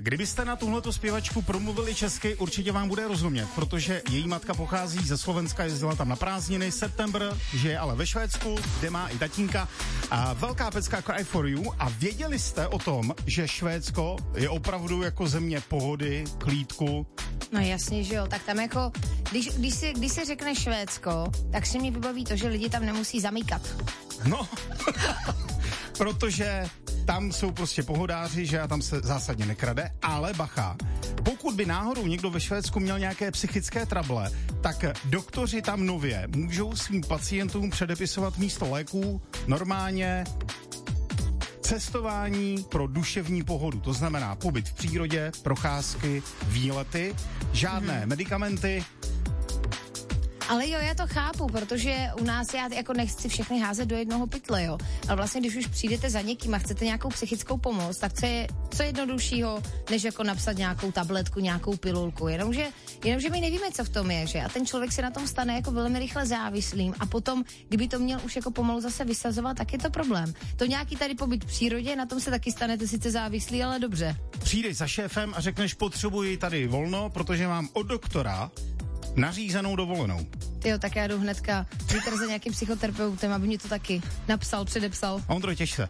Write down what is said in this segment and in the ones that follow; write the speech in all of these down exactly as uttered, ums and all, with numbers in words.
Kdybyste na tuhletu zpěvačku promluvili česky, určitě vám bude rozumět, protože její matka pochází ze Slovenska, jezdila tam na prázdniny, september, žije ale ve Švédsku, kde má i tatínka. A velká pecka Cry for You. A věděli jste o tom, že Švédsko je opravdu jako země pohody, klídku? No jasně, že jo, tak tam jako, když, když, si, když si řekne Švédsko, tak si mi vybaví to, že lidi tam nemusí zamykat. No, protože tam jsou prostě pohodáři, že a tam se zásadně nekrade, ale bacha, pokud by náhodou někdo ve Švédsku měl nějaké psychické trable, tak doktoři tam nově můžou svým pacientům předepisovat místo léků normálně cestování pro duševní pohodu. To znamená pobyt v přírodě, procházky, výlety, žádné mm-hmm. medikamenty. Ale jo, já to chápu, protože u nás já jako nechci všechny házet do jednoho pytle, jo. Ale vlastně, když už přijdete za někým a chcete nějakou psychickou pomoc, tak co je, co je jednoduššího, než jako napsat nějakou tabletku, nějakou pilulku. Jenomže, jenomže my nevíme, co v tom je, že? A ten člověk se na tom stane jako velmi rychle závislým a potom, kdyby to měl už jako pomalu zase vysazovat, tak je to problém. To nějaký tady pobyt v přírodě, na tom se taky stanete sice závislí, ale dobře. Přijdeš za šéfem a řekneš, potřebuji tady volno, protože mám od doktora nařízenou dovolenou. Tyjo, tak já jdu hnedka zítra za nějakým psychoterapeutem, aby mě to taky napsal, předepsal. Ondro, těš se.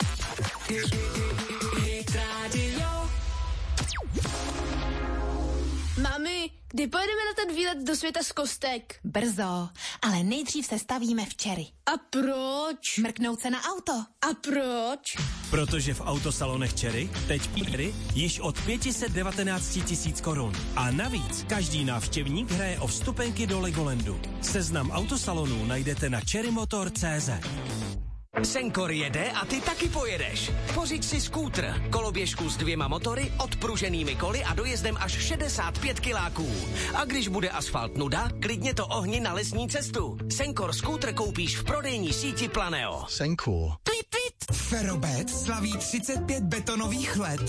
Mami, kdy pojedeme na ten výlet do světa z kostek? Brzo, ale nejdřív se stavíme včery. A proč? Mrknout se na auto. A proč? Protože v autosalonech Cherry teď píry již od pět set devatenáct tisíc korun. A navíc každý návštěvník hraje o vstupenky do Legolandu. Seznam autosalonů najdete na cherrymotor tečka cé zet. Senkor jede a ty taky pojedeš. Pořiď si skútr, koloběžku s dvěma motory, odpruženými koly a dojezdem až šedesát pět kiláků. A když bude asfalt nuda, klidně to ohni na lesní cestu. Senkor skútr koupíš v prodejní síti Planeo. Senkor. Pit, pit. Ferrobec slaví třicet pět betonových let